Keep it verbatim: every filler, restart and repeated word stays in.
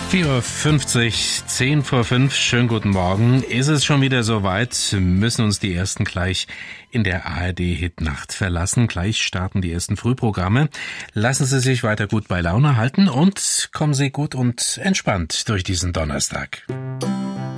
vier Uhr fünfzig, zehn vor fünf, schönen guten Morgen. Ist es schon wieder soweit? Müssen uns die Ersten gleich in der A R D-Hitnacht verlassen. Gleich starten die ersten Frühprogramme. Lassen Sie sich weiter gut bei Laune halten und kommen Sie gut und entspannt durch diesen Donnerstag.